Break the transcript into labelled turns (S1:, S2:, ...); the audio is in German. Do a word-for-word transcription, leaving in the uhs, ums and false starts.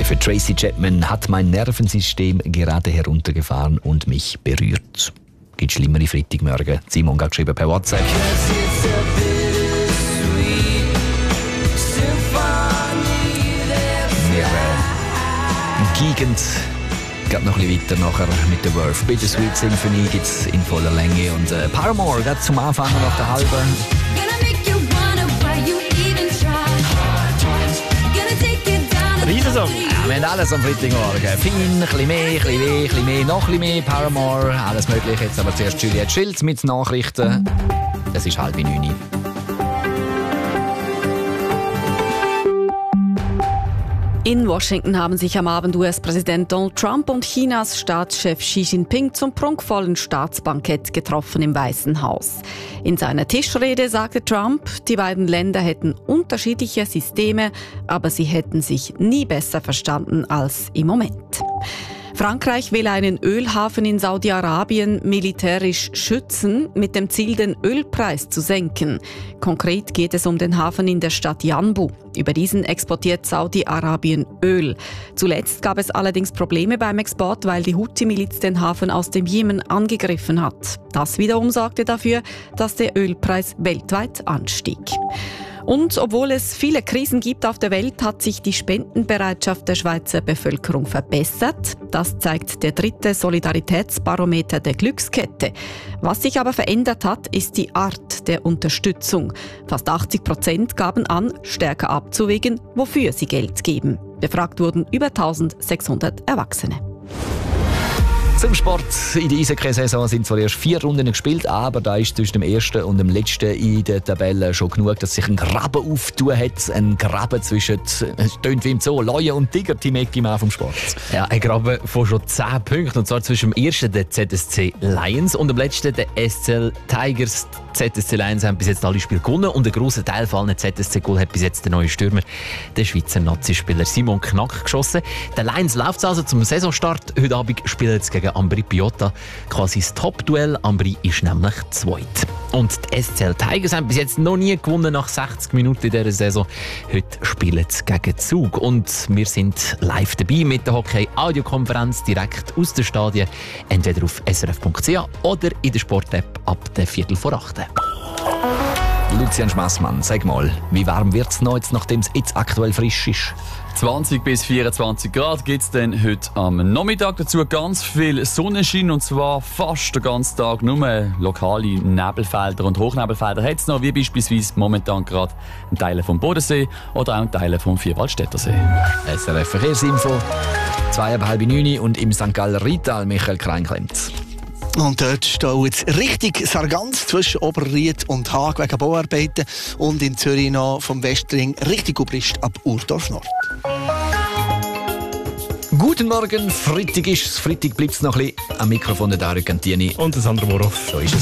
S1: Für Tracy Chapman hat mein Nervensystem gerade heruntergefahren und mich berührt. Gibt schlimmere Freitagmorgen. Simon hat geschrieben per WhatsApp. Wir äh, Gegend geht noch ein bisschen weiter nachher mit der Worth. Bittersweet Symphony gibt es in voller Länge. Und äh, Paramore geht zum Anfang nach der halben.
S2: Riesensong.
S1: Ja, wir haben alles am Freitagmorgen. Fein, ein bisschen mehr, ein bisschen mehr, ein bisschen mehr, noch ein bisschen mehr. Paramore, alles mögliche. Jetzt aber zuerst Juliette Schilz mit Nachrichten. Es ist halb neun.
S3: In Washington haben sich am Abend U S-Präsident Donald Trump und Chinas Staatschef Xi Jinping zum prunkvollen Staatsbankett getroffen im Weißen Haus. In seiner Tischrede sagte Trump, die beiden Länder hätten unterschiedliche Systeme, aber sie hätten sich nie besser verstanden als im Moment. Frankreich will einen Ölhafen in Saudi-Arabien militärisch schützen, mit dem Ziel, den Ölpreis zu senken. Konkret geht es um den Hafen in der Stadt Yanbu. Über diesen exportiert Saudi-Arabien Öl. Zuletzt gab es allerdings Probleme beim Export, weil die Houthi-Miliz den Hafen aus dem Jemen angegriffen hat. Das wiederum sorgte dafür, dass der Ölpreis weltweit anstieg. Und obwohl es viele Krisen gibt auf der Welt, hat sich die Spendenbereitschaft der Schweizer Bevölkerung verbessert. Das zeigt der dritte Solidaritätsbarometer der Glückskette. Was sich aber verändert hat, ist die Art der Unterstützung. Fast achtzig Prozent gaben an, stärker abzuwägen, wofür sie Geld geben. Befragt wurden über eintausendsechshundert Erwachsene.
S1: Zum Sport. In der Eishockey-Saison sind zwar erst vier Runden gespielt, aber da ist zwischen dem ersten und dem letzten in der Tabelle schon genug, dass sich ein Graben auftun hat. Ein Graben zwischen, es tönt wie im Zoo, Leuen und Tiger, Team Eckimann vom Sport.
S2: Ja, ein Graben von schon zehn Punkten. Und zwar zwischen dem ersten, der Z S C Lions, und dem letzten, der S C L Tigers. Z S C Lions haben bis jetzt alle Spiele gewonnen und ein grosser Teil von allen Z S C-Goal hat bis jetzt der neue Stürmer, der Schweizer Nazi-Spieler Simon Knack, geschossen. Der Lions läuft es also zum Saisonstart. Heute Abend spielen sie gegen Ambri Piotta. Quasi das Top-Duell. Ambri ist nämlich zweit. Und die S C L Tigers haben bis jetzt noch nie gewonnen nach sechzig Minuten in dieser Saison. Heute spielen sie gegen Zug. Und wir sind live dabei mit der Hockey-Audiokonferenz direkt aus den Stadien. Entweder auf s r f punkt c h oder in der Sport-App ab der Viertel vor acht.
S1: Lucian Schmassmann, sag mal, wie warm wird es noch jetzt, nachdem es jetzt aktuell frisch ist?
S4: zwanzig bis vierundzwanzig Grad gibt es dann heute am Nachmittag. Dazu ganz viel Sonnenschein, und zwar fast den ganzen Tag. Nur lokale Nebelfelder und Hochnebelfelder hat es noch, wie beispielsweise momentan gerade Teile vom Bodensee oder auch Teile vom Vierwaldstättersee.
S1: S R F Verkehrsinfo, zweieinhalb neun und im Sankt Galler Rital Michael Kleinklemmt.
S5: Und dort steht es richtig Sargans zwischen Oberried und Haag wegen Bauarbeiten und in Zürich noch vom Westring richtig Obrist ab Urdorf Nord.
S1: Guten Morgen, Freitag ist es. Freitag bleibt es noch ein bisschen. Am Mikrofon der Dario Cantini.
S2: Und der Sandro Moroff.
S1: So ist es.